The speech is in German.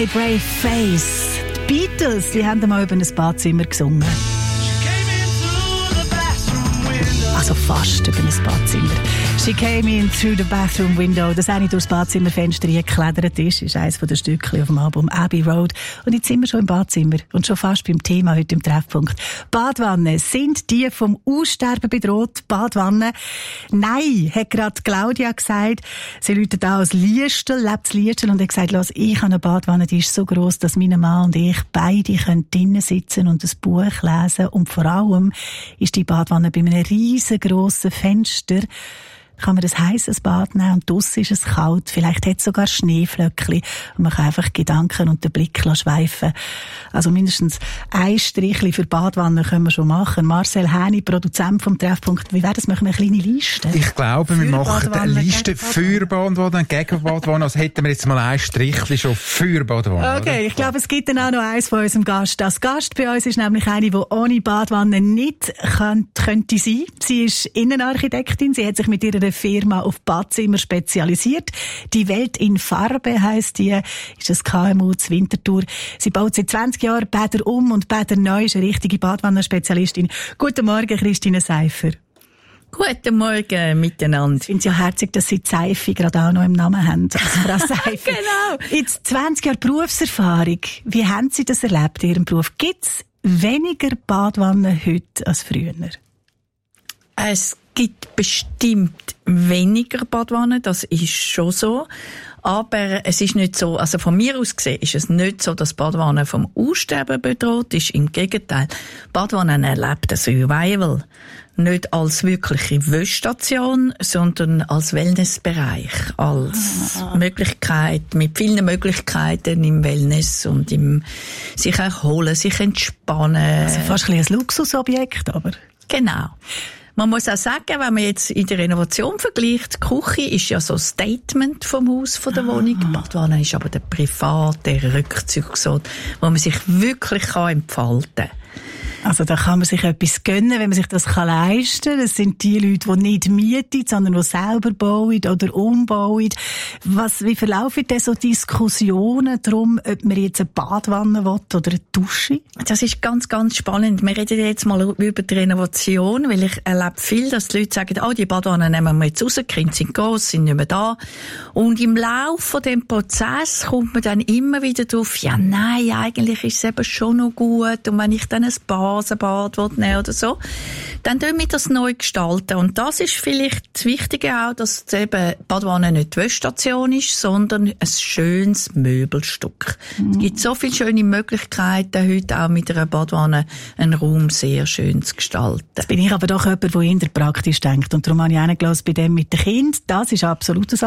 Brave Face. Die Beatles, die haben mal über ein Badzimmer gesungen. Also fast über ein Badzimmer. She came in through the bathroom window. Dass eine durchs Badzimmerfenster geklettert ist eines der Stückchen auf dem Album Abbey Road. Und jetzt sind wir schon im Badzimmer und schon fast beim Thema heute im Treffpunkt. Badwannen, sind die vom Aussterben bedroht? Badwannen? Nein, hat gerade Claudia gesagt. Sie läutet auch als Liestel, lebt als Liestel und hat gesagt, los, ich habe eine Badwanne, die ist so gross, dass mein Mann und ich beide drinnen sitzen und ein Buch lesen. Und vor allem ist die Badwanne bei einem riesengroßen Fenster. Kann man ein heisses Bad nehmen und draussen ist es kalt. Vielleicht hat es sogar Schneeflöckchen und man kann einfach Gedanken und den Blick schweifen. Also mindestens ein Strichli für Badwannen können wir schon machen. Marcel Häni, Produzent vom Treffpunkt. Wie wäre das? Machen wir eine kleine Liste? Ich glaube, wir machen eine Liste für Badwannen, gegen Badwannen. Also hätten wir jetzt mal ein Strichli schon für Badwannen. Okay, oder? Ich glaube, es gibt dann auch noch eins von unserem Gast. Das Gast bei uns ist nämlich eine, die ohne Badwanne nicht könnte sein. Sie ist Innenarchitektin. Sie hat sich mit ihrer Firma auf Badzimmer spezialisiert. Die Welt in Farbe heisst die, ist das KMU zu Winterthur. Sie baut seit 20 Jahren Bäder um und Bäder neu, ist eine richtige Badwannenspezialistin. Guten Morgen, Christine Seifer. Guten Morgen miteinander. Ich finde es ja herzig, dass Sie Seife gerade auch noch im Namen haben. Also Frau Seifer. Genau. Jetzt 20 Jahre Berufserfahrung. Wie haben Sie das erlebt in Ihrem Beruf? Gibt es weniger Badwannen heute als früher? Es gibt bestimmt weniger Badwannen, das ist schon so. Aber es ist nicht so, also von mir aus gesehen ist es nicht so, dass Badwannen vom Aussterben bedroht ist. Im Gegenteil. Badwannen erlebt ein Revival. Nicht als wirkliche Wäschstation, sondern als Wellnessbereich. Als Möglichkeit, mit vielen Möglichkeiten im Wellness und im sich erholen, sich entspannen. Also fast ein Luxusobjekt, aber. Genau. Man muss auch sagen, wenn man jetzt in der Renovation vergleicht, die Küche ist ja so ein Statement vom Haus, von der Wohnung. Die Badwanne ist aber der private Rückzugsort, wo man sich wirklich entfalten kann. Also da kann man sich etwas gönnen, wenn man sich das leisten kann. Das sind die Leute, die nicht mieten, sondern die selber bauen oder umbauen. Wie verlaufen denn so Diskussionen darum, ob man jetzt eine Badwanne will oder eine Dusche? Das ist ganz, ganz spannend. Wir reden jetzt mal über die Renovation, weil ich erlebe viel, dass die Leute sagen, die Badwanne nehmen wir jetzt raus, die Kinder sind gross, sind nicht mehr da. Und im Laufe von dem Prozess kommt man dann immer wieder drauf, ja nein, eigentlich ist es eben schon noch gut. Und wenn ich dann ein Bad nehmen oder so, dann tun wir das neu gestalten. Und das ist vielleicht das Wichtige auch, dass eben Badwanne nicht die Wäschstation ist, sondern ein schönes Möbelstück. Es gibt so viele schöne Möglichkeiten, heute auch mit einer Badwanne einen Raum sehr schön zu gestalten. Jetzt bin ich aber doch jemand, der eher praktisch denkt. Und darum habe ich auch gelassen bei dem mit den Kindern. Das ist absolut